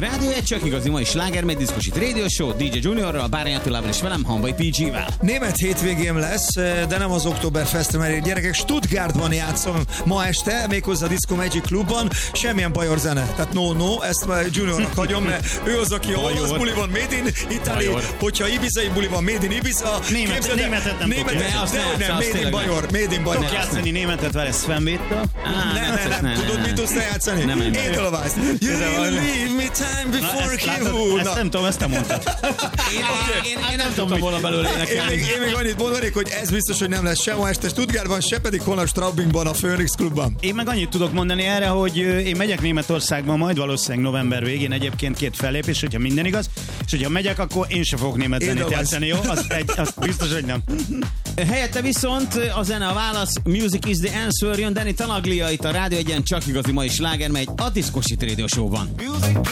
Rádió egy csak igazi mai sláger, megy Diszkosit Radio Show, DJ Juniorral, Bárány Attilával és velem, Hamvai PG-vel. Német hétvégém lesz, de nem az Oktoberfest, mert gyerekek, Stuttgartban játszom ma este, méghozzá a Disco Magic Clubban, semmilyen bajor zene. Tehát no, ezt már Juniornak hagyom, mert ő az, aki olasz buli van, Made in Italy, hogyha ibizai buli van, Made in Ibiza. Németet nem tudok játszani. Made in Bajor. Tudok játszani németet vele Sven Védtől? Nem. Tudod, mit tudsz játszani? Edelweiss. You leave me time before you. Ezt nem tudom, ezt nem mondtad. Én nem tudtam volna belőle énekelni. Én még annyit mondanék, hogy ez biztos, hogy nem lesz sem ma este Stuttgartban, se pedig holnap Straubingban, a Phoenix Clubban. Én meg annyit tudok mondani erre, hogy én megyek Németországba majd valószínűleg november végén, egyébként 2 fellépés, hogyha minden igaz, és hogyha megyek, akkor én sem fogok német zenét játszani, jó? Azt biztos, hogy nem. Helyette viszont a zene a válasz, Music is the Answer, jön Danny Talaglia itt a Rádió Egyen, csak igazi mai sláger megy a Diszkosit Radio Show-ban.